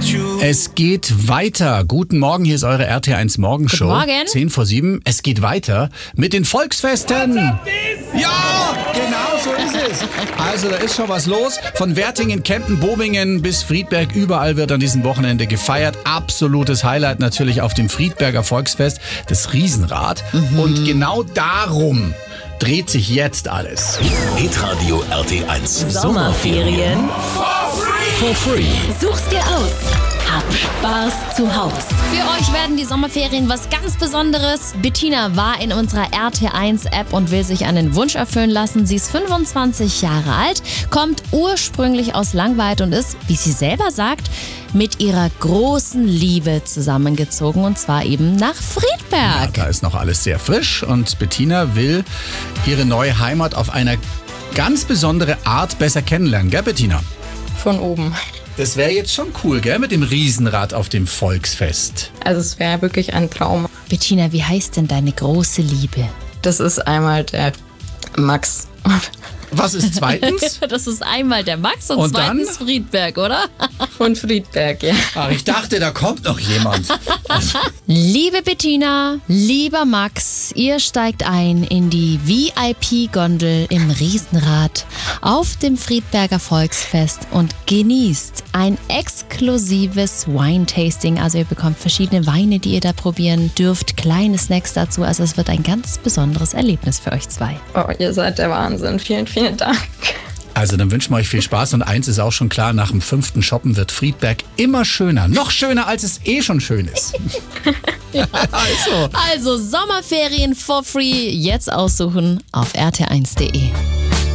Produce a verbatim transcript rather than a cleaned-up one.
Es geht weiter. Guten Morgen, hier ist eure R T eins Morgenshow. Guten Morgen. zehn vor sieben. Es geht weiter mit den Volksfesten. Ja, genau so ist es. Also da ist schon was los. Von Wertingen, Kempten, Bobingen bis Friedberg. Überall wird an diesem Wochenende gefeiert. Absolutes Highlight natürlich auf dem Friedberger Volksfest, das Riesenrad. Mhm. Und genau darum dreht sich jetzt alles. Hitradio R T eins. Sommerferien For free. Such's dir aus. Hab Spaß zu Haus. Für euch werden die Sommerferien was ganz Besonderes. Bettina war in unserer R T eins App und will sich einen Wunsch erfüllen lassen. Sie ist fünfundzwanzig Jahre alt, kommt ursprünglich aus Langweid und ist, wie sie selber sagt, mit ihrer großen Liebe zusammengezogen, und zwar eben nach Friedberg. Ja, da ist noch alles sehr frisch und Bettina will ihre neue Heimat auf eine ganz besondere Art besser kennenlernen, gell Bettina? Von oben. Das wäre jetzt schon cool, gell, mit dem Riesenrad auf dem Volksfest. Also es wäre wirklich ein Traum. Bettina, wie heißt denn deine große Liebe? Das ist einmal der Max. Was ist zweitens? Das ist einmal der Max und, Und zweitens dann? Friedberg, oder? Von Friedberg, ja. Ach, ich dachte, da kommt noch jemand. Liebe Bettina, lieber Max, ihr steigt ein in die V I P-Gondel im Riesenrad auf dem Friedberger Volksfest und genießt ein exklusives Wine-Tasting. Also ihr bekommt verschiedene Weine, die ihr da probieren dürft, kleine Snacks dazu. Also es wird ein ganz besonderes Erlebnis für euch zwei. Oh, ihr seid der Wahnsinn. Vielen, vielen Dank. Also dann wünschen wir euch viel Spaß und eins ist auch schon klar, nach dem fünften Shoppen wird Friedberg immer schöner. Noch schöner, als es eh schon schön ist. Ja, also. Also Sommerferien for free, jetzt aussuchen auf r t eins punkt d e.